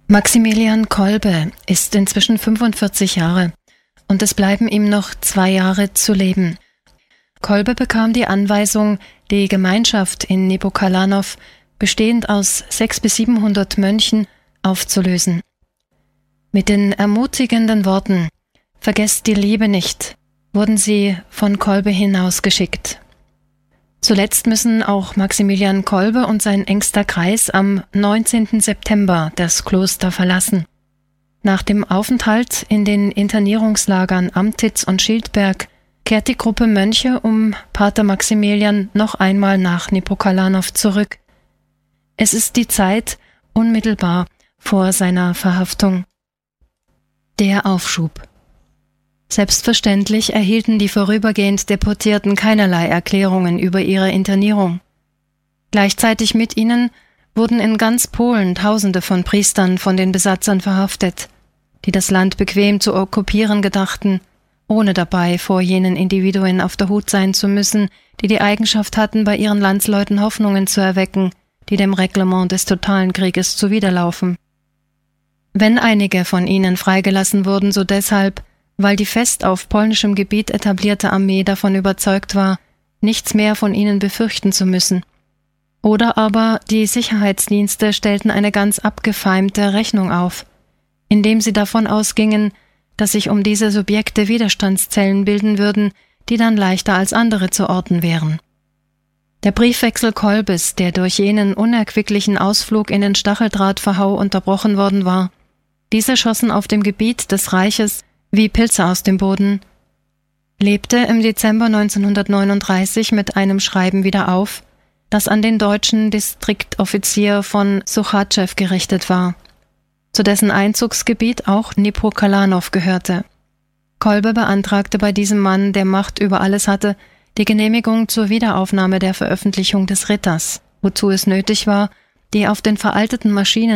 Maximilian Kolbe ist inzwischen 45 Jahre und es bleiben ihm noch 2 Jahre zu leben. Kolbe bekam die Anweisung, die Gemeinschaft in Nipokalanów, bestehend aus 600 bis 700 Mönchen, aufzulösen. Mit den ermutigenden Worten »Vergesst die Liebe nicht« wurden sie von Kolbe hinausgeschickt. Zuletzt müssen auch Maximilian Kolbe und sein engster Kreis am 19. September das Kloster verlassen. Nach dem Aufenthalt in den Internierungslagern Amtitz und Schildberg kehrt die Gruppe Mönche um Pater Maximilian noch einmal nach Nipokalanów zurück. Es ist die Zeit unmittelbar vor seiner Verhaftung. Der Aufschub. Selbstverständlich erhielten die vorübergehend Deportierten keinerlei Erklärungen über ihre Internierung. Gleichzeitig mit ihnen wurden in ganz Polen Tausende von Priestern von den Besatzern verhaftet, die das Land bequem zu okkupieren gedachten, ohne dabei vor jenen Individuen auf der Hut sein zu müssen, die die Eigenschaft hatten, bei ihren Landsleuten Hoffnungen zu erwecken, die dem Reglement des totalen Krieges zuwiderlaufen. Wenn einige von ihnen freigelassen wurden, so deshalb, weil die fest auf polnischem Gebiet etablierte Armee davon überzeugt war, nichts mehr von ihnen befürchten zu müssen. Oder aber die Sicherheitsdienste stellten eine ganz abgefeimte Rechnung auf, indem sie davon ausgingen, dass sich um diese Subjekte Widerstandszellen bilden würden, die dann leichter als andere zu orten wären. Der Briefwechsel Kolbes, der durch jenen unerquicklichen Ausflug in den Stacheldrahtverhau unterbrochen worden war, diese schossen auf dem Gebiet des Reiches wie Pilze aus dem Boden, lebte im Dezember 1939 mit einem Schreiben wieder auf, das an den deutschen Distriktoffizier von Suchatschew gerichtet war, zu dessen Einzugsgebiet auch Nipokalanów gehörte. Kolbe beantragte bei diesem Mann, der Macht über alles hatte, die Genehmigung zur Wiederaufnahme der Veröffentlichung des Ritters, wozu es nötig war, die auf den veralteten Maschinen